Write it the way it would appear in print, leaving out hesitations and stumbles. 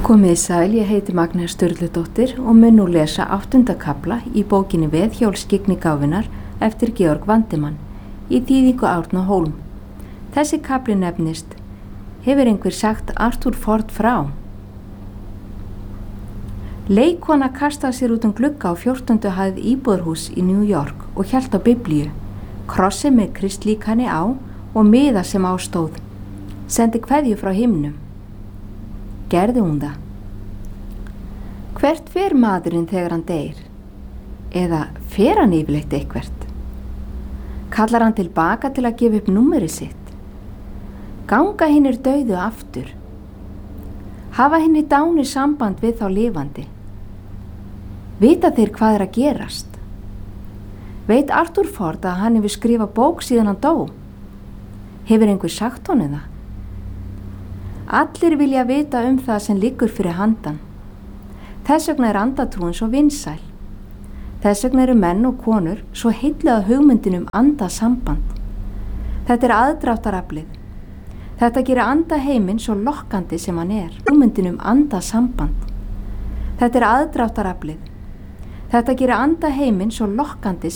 Komiði sæl, ég heiti Magnea Sturludóttir og mun nú lesa 8. kafla í bókinni Veðhjól skyggnigáfunnar eftir Georg Vandemann í þýðingu Árna Hólm. Þessi kafli nefnist Hefur einhver sagt Arthur Ford frá? Leikkona kastaði sér út glugga á 14. hæð íbúðarhúss í New York og hélt á Biblíu, krossi með kristlíkani á og miða sem á stóð. Sendi kveðju frá himnum. Gerði hún það? Hvert fer maðurinn þegar hann deyr? Eða fer hann yfirleitt eitthvert? Kallar hann tilbaka til að gefa upp númerið sitt? Ganga hinnir dauðu aftur? Hafa hinnir dánir samband við þá lifandi? Vita þeir hvað að gerast? Veit Arthur Ford að hann hefur skrifað bók síðan hann dó? Hefur einhver sagt honum það? Allir vilja vita það sem liggur fyrir handan. Þess vegna andatrúin svo vinsæl. Þess vegna eru menn og konur svo heilluð af hugmyndin andasamband. Þetta aðdráttaraflið. Þetta gerir andaheiminn svo lokkandi sem hann hugmyndin andasamband. Þetta aðdráttaraflið. Þetta gerir andaheiminn svo lokkandi